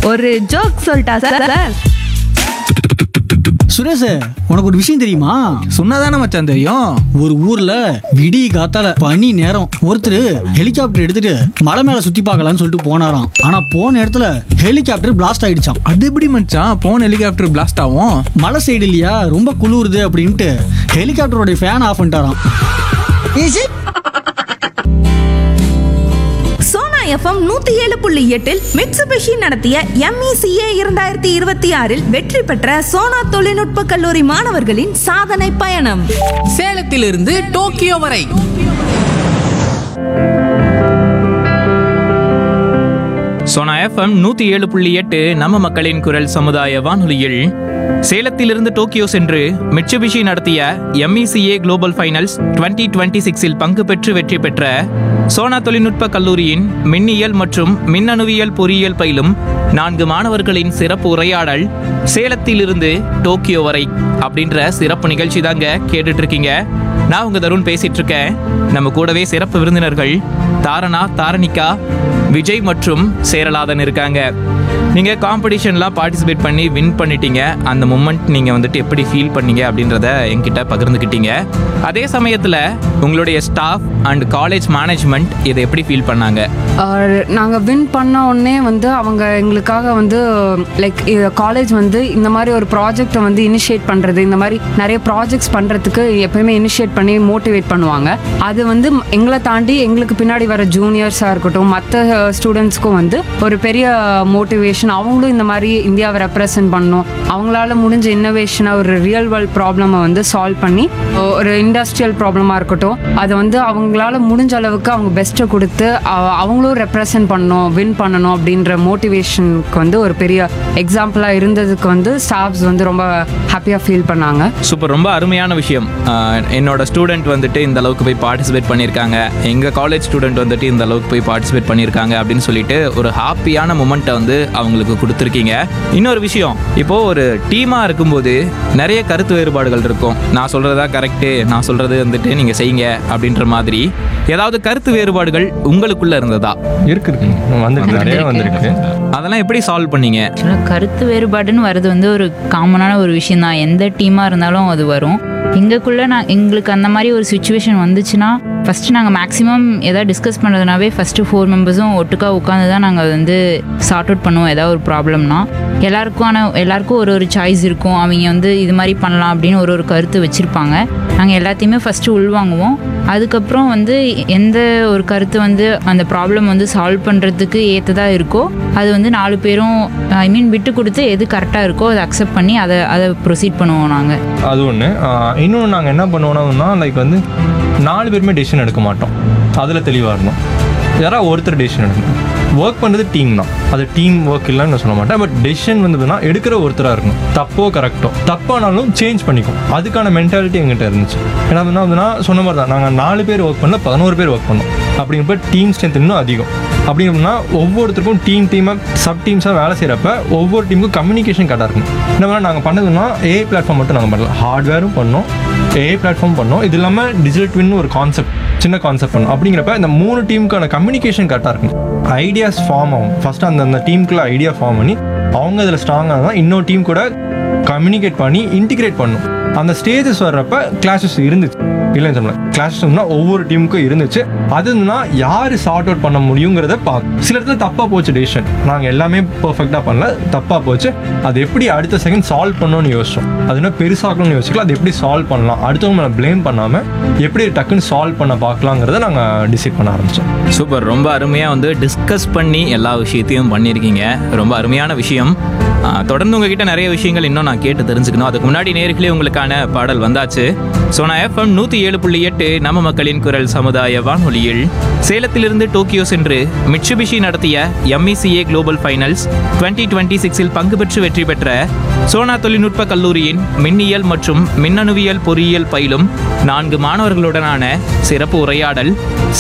ஒரு ஜோக் சொல்லிட்டா சார். சுரேஷ், உனக்கு ஒரு விஷயம் தெரியுமா? சொன்னாதானே மச்சான் தெரியும். ஒரு ஊர்ல விடிய காத்தால பனி நேரம் ஒருத்தர் ஹெலிகாப்டர் எடுத்துட்டு மலை மேல சுத்தி பார்க்கலாம்னு சொல்லிட்டு போனாராம். ஆனா போன இடத்துல ஹெலிகாப்டர் பிளாஸ்ட் ஆயிடுச்சாம். அது எப்படி மச்சான் போன் ஹெலிகாப்டர் பிளாஸ்ட் ஆகும்? மலை சைடு இல்லையா, ரொம்ப குளிருது அப்படின்ட்டு ஹெலிகாப்டரோட fan of பண்ணிட்டாராம். Sona FM 107.8 Mitsubishi நடத்திய MECA 2026 வெற்றி பெற்ற சோனா தொழில்நுட்ப கல்லூரி மாணவர்களின் சாதனை பயணம். சேலத்திலிருந்து டோக்கியோ வரை சோனா எஃப்எம் 107.8 நம்ம மக்களின் குரல் சமுதாய வானொலியில் சேலத்திலிருந்து டோக்கியோ சென்று மிட்சுபிஷி நடத்திய MECA குளோபல் ஃபைனல்ஸ் 2026 பங்கு பெற்று வெற்றி பெற்ற சோனா தொழில்நுட்ப கல்லூரியின் மின்னியல் மற்றும் மின்னணுவியல் பொறியியல் பயிலும் 4 மாணவர்களின் சிறப்பு உரையாடல் சேலத்திலிருந்து டோக்கியோ வரை அப்படின்ற சிறப்பு நிகழ்ச்சி தாங்க கேட்டுட்டு இருக்கீங்க. நான் உங்க தருண் பேசிட்டு இருக்கேன். நம்ம கூடவே சிறப்பு விருந்தினர்கள் தாரணா, தாரணிகா, விஜய் மற்றும் சேரலாதன் இருக்காங்க. நீங்கள் காம்படிஷன்லாம் பார்ட்டிசிபேட் பண்ணி வின் பண்ணிட்டீங்க. அந்த மூமெண்ட் நீங்கள் வந்துட்டு எப்படி ஃபீல் பண்ணீங்க அப்படின்றத என்கிட்ட பகிர்ந்துக்கிட்டீங்க. அதே சமயத்தில் உங்களுடைய ஸ்டாஃப் அண்ட் காலேஜ் மேனேஜ்மெண்ட் இதை எப்படி ஃபீல் பண்ணாங்க? நாங்கள் வின் பண்ண உடனே வந்து அவங்க எங்களுக்காக வந்து லைக் காலேஜ் வந்து இந்த மாதிரி ஒரு ப்ராஜெக்டை வந்து இனிஷியேட் பண்ணுறது, இந்த மாதிரி நிறைய ப்ராஜெக்ட்ஸ் பண்ணுறதுக்கு எப்பயுமே இனிஷியேட் பண்ணி மோட்டிவேட் பண்ணுவாங்க. அது வந்து எங்களை தாண்டி எங்களுக்கு பின்னாடி வர ஜூனியர்ஸாக இருக்கட்டும், மற்ற ஸ்டூடெண்ட்ஸ்க்கும் வந்து ஒரு பெரிய மோட்டிவேஷன். அவங்களும் இந்த மாதிரி இந்தியாவை ரெப்ரசன்ட் பண்ணணும், அவங்களால முடிஞ்ச இன்னோவேஷனை ஒரு ரியல் வேர்ல்ட் ப்ராப்ளமை வந்து சால்வ் பண்ணி ஒரு இண்டஸ்ட்ரியல் ப்ராப்ளமாக இருக்கட்டும், அதை வந்து அவங்களால முடிஞ்ச அளவுக்கு அவங்க பெஸ்ட்டை கொடுத்து அவங்களும் ரெப்ரசன்ட் பண்ணணும், வின் பண்ணணும் அப்படின்ற மோட்டிவேஷனுக்கு வந்து ஒரு பெரிய எக்ஸாம்பிளாக இருந்ததுக்கு வந்து ஸ்டாஃப்ஸ் வந்து ரொம்ப ஹாப்பியாக ஃபீல் பண்ணாங்க. சூப்பர், ரொம்ப அருமையான விஷயம். என்னோட ஸ்டூடெண்ட் வந்துட்டு இந்த அளவுக்கு போய் பார்ட்டிசிபேட் பண்ணியிருக்காங்க, எங்கள் காலேஜ் ஸ்டூடெண்ட் வந்துட்டு இந்த அளவுக்கு போய் பார்ட்டிசிபேட் பண்ணியிருக்காங்க அப்படின்னு சொல்லிட்டு ஒரு ஹாப்பியான மூமெண்ட்டை வந்து அவங்களுக்கு கொடுத்துருக்கீங்க. இன்னொரு விஷயம், இப்போது ஒரு டீமாக இருக்கும்போது நிறைய கருத்து வேறுபாடுகள் இருக்கும். நான் சொல்கிறதா கரெக்டு, நான் சொல்கிறது வந்துட்டு நீங்கள் செய்யுங்க அப்படின்ற மாதிரி ஏதாவது கருத்து வேறுபாடுகள் உங்களுக்குள்ளே இருந்ததா? இருக்கு வந்துருக்கு, நிறைய வந்திருக்கு. அதெல்லாம் எப்படி சால்வ் பண்ணீங்க? கருத்து வேறுபாடுன்னு வர்றது வந்து ஒரு காமனான ஒரு விஷயம் தான். எந்த டீமாக இருந்தாலும் அது வரும். எங்களுக்குள்ளே எங்களுக்கு அந்த மாதிரி ஒரு சுச்சுவேஷன் வந்துச்சுன்னா ஃபஸ்ட்டு நாங்கள் மேக்ஸிமம் எதாவது டிஸ்கஸ் பண்ணுறதுனாவே ஃபஸ்ட்டு 4 மெம்பர்ஸும் ஒட்டுக்கா உட்காந்து தான் நாங்கள் வந்து சார்ட் அவுட் பண்ணுவோம். ஏதாவது ஒரு ப்ராப்ளம்னா எல்லாருக்கும் ஒரு சாய்ஸ் இருக்கும். அவங்க வந்து இது மாதிரி பண்ணலாம் அப்படின்னு ஒரு கருத்து வச்சுருப்பாங்க. நாங்கள் எல்லாத்தையுமே ஃபஸ்ட்டு உள்வாங்குவோம். அதுக்கப்புறம் வந்து எந்த ஒரு கருத்து வந்து அந்த ப்ராப்ளம் வந்து சால்வ் பண்ணுறதுக்கு ஏற்றதாக இருக்கோ அது வந்து 4 பேரும் விட்டு கொடுத்து எது கரெக்டாக இருக்கோ அதை அக்செப்ட் பண்ணி அதை ப்ரொசீட் பண்ணுவோம் நாங்கள். அது ஒன்று. இன்னொன்று நாங்கள் என்ன பண்ணுவோம்னா லைக் வந்து 4 பேருமே டெசிஷன் எடுக்க மாட்டோம். அதில் தெளிவாக இருந்தோம். யாராவது ஒருத்தர் டெசிஷன் எடுக்கணும். ஒர்க் பண்ணுறது டீம் தான், அது டீம் ஒர்க் இல்லைன்னு நான் சொல்ல மாட்டேன். பட் டெசிஷன் வந்துன்னா எடுக்கிற ஒருத்தராக இருக்கணும். தப்போ கரெக்டோ, தப்பானாலும் சேஞ்ச் பண்ணிக்கும். அதுக்கான மென்டாலிட்டி எங்கிட்ட இருந்துச்சு. ஏன்னா வந்துன்னா சொன்ன மாதிரி தான், நாங்கள் 4 பேர் ஒர்க் பண்ணல, 11 பேர் ஒர்க் பண்ணோம். அப்படிங்கிறப்ப டீம் ஸ்ட்ரென்த் இன்னும் அதிகம். அப்படின்னா ஒவ்வொருத்தருக்கும் டீமாக சப் டீம்ஸாக வேலை செய்கிறப்ப ஒவ்வொரு டீமுக்கும் கம்யூனிகேஷன் கரெக்டாக இருக்கும். என்ன நாங்கள் பண்ணதுன்னா ஏஐ பிளாட்ஃபார்ம் மட்டும் நாங்கள் பண்ணலாம், ஹார்ட்வேரும் பண்ணோம், ஏஐ பிளாட்ஃபார்ம் பண்ணோம். இது இல்லாமல் டிஜிட்டல் ட்வின்னு ஒரு கான்செப்ட், சின்ன கான்செப்ட் பண்ணோம். அப்படிங்கிறப்ப இந்த 3 டீமுக்கான கம்யூனிகேஷன் கரெக்டாக இருக்கும். ஐடியாஸ் ஃபார்ம் ஆகும். ஃபஸ்ட்டு அந்த டீமுக்குள்ள ஐடியா ஃபார்ம் பண்ணி அவங்க அதில் ஸ்ட்ராங்காக தான் இன்னொரு டீம் கூட கம்யூனிகேட் பண்ணி இன்டிகிரேட் பண்ணணும். அந்த ஸ்டேஜஸ் வர்றப்ப கிளாஷஸ் இருந்துச்சு, இல்லைன்னு சொல்லலாம். கிளாஷஸ்னா ஒவ்வொரு டீமுக்கும் இருந்துச்சு. அதுனா யார் சார்ட் அவுட் பண்ண முடியுங்கிறத சில இடத்துல தப்பாக போச்சு டெசிஷன். நாங்கள் எல்லாமே பர்ஃபெக்டாக பண்ணல, தப்பாக போச்சு. அது எப்படி அடுத்த செகண்ட் சால்வ் பண்ணணும்னு யோசிச்சோம். அது என்ன பெருசாக்கணும்னு யோசிக்கலாம். அது எப்படி சால்வ் பண்ணலாம், அடுத்தவங்க மேலே ப்ளேம் பண்ணாமல் எப்படி டக்குன்னு சால்வ் பண்ண பார்க்கலாங்கிறத நாங்கள் டிசைட் பண்ண ஆரம்பித்தோம். சூப்பர், ரொம்ப அருமையாக வந்து டிஸ்கஸ் பண்ணி எல்லா விஷயத்தையும் பண்ணியிருக்கீங்க. ரொம்ப அருமையான விஷயம். தொடர்ந்து உங்ககிட்ட நிறைய விஷயங்கள் இன்னும் நான் கேட்டு தெரிஞ்சுக்கணும். அதுக்கு முன்னாடி நேர்களே உங்களுக்கான பாடல் வந்தாச்சு. சோனா எஃப்எம் 107.8 நம்ம மக்களின் குரல் சமுதாய வானொலியில் சேலத்திலிருந்து டோக்கியோ சென்று மிட்சுபிஷி நடத்திய MECA குளோபல் ஃபைனல்ஸ் 2026 பங்கு பெற்று வெற்றி பெற்ற சோனா தொழில்நுட்ப கல்லூரியின் மின்னியல் மற்றும் மின்னணுவியல் பொறியியல் பயிலும் 4 மாணவர்களுடனான சிறப்பு உரையாடல்